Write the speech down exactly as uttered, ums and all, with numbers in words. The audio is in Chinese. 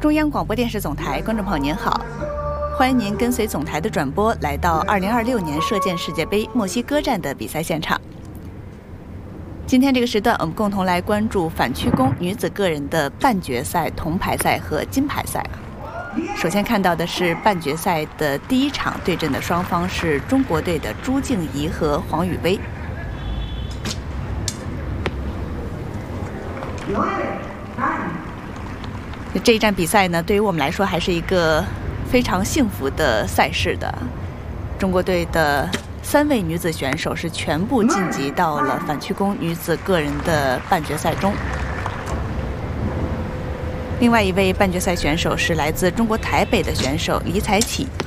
中央广播电视总台观众朋友您好，欢迎您跟随总台的转播来到二零二六年射箭世界杯墨西哥站的比赛现场。今天这个时段，我们共同来关注反曲弓女子个人的半决赛、铜牌赛和金牌赛。首先看到的是半决赛的第一场对阵的双方是中国队的朱静怡和黄雨薇。这一站比赛呢，对于我们来说还是一个非常幸福的赛事的。中国队的三位女子选手是全部晋级到了反曲弓女子个人的半决赛中。另外一位半决赛选手是来自中国台北的选手李彩启，